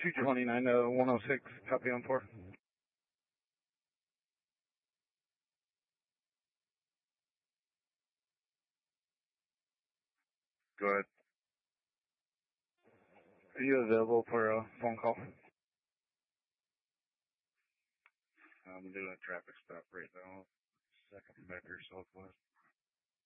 229 to 106, copy on 4. Go ahead. Are you available for a phone call? I'm doing a traffic stop right now. Second Becker Southwest.